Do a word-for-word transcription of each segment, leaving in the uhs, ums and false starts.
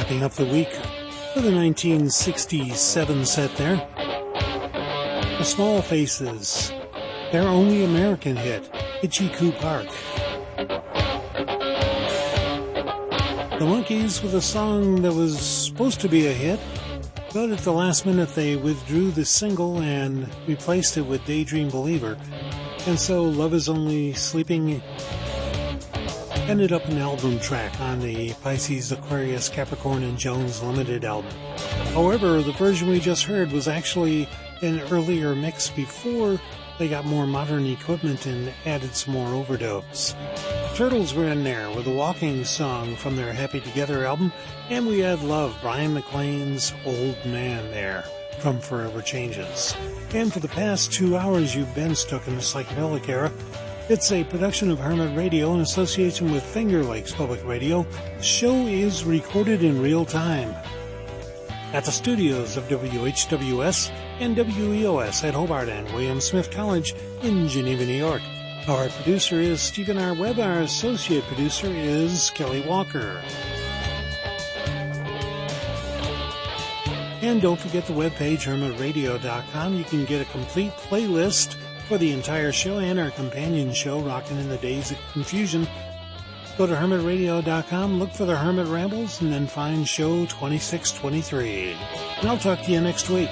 wrapping up the week with a nineteen sixty-seven set there. The Small Faces, their only American hit, Itchy Coo Park. The Monkees with a song that was supposed to be a hit, but at the last minute they withdrew the single and replaced it with Daydream Believer. And so Love Is Only Sleeping ended up an album track on the Pisces, Aquarius, Capricorn, and Jones Limited album. However, the version we just heard was actually an earlier mix before they got more modern equipment and added some more overdubs. Turtles were in there with a walking song from their Happy Together album, and we had Love, Brian McLean's Old Man there from Forever Changes. And for the past two hours you've been stuck in the psychedelic era. It's a production of Hermit Radio in association with Finger Lakes Public Radio. The show is recorded in real time at the studios of W H W S and W E O S at Hobart and William Smith College in Geneva, New York. Our producer is Stephen R. Webb. Our associate producer is Kelly Walker. And don't forget the webpage, hermit radio dot com. You can get a complete playlist for the entire show and our companion show, Rockin' in the Days of Confusion. Go to hermit radio dot com, look for the Hermit Rambles, and then find show twenty-six twenty-three. And I'll talk to you next week.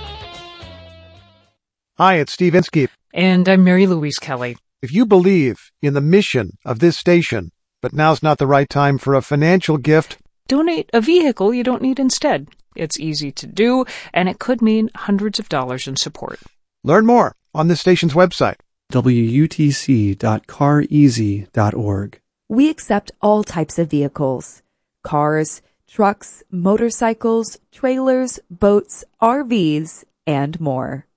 Hi, it's Steve Inskeep. And I'm Mary Louise Kelly. If you believe in the mission of this station, but now's not the right time for a financial gift, donate a vehicle you don't need instead. It's easy to do, and it could mean hundreds of dollars in support. Learn more on this station's website, w u t c dot car easy dot org. We accept all types of vehicles: cars, trucks, motorcycles, trailers, boats, R Vs, and more.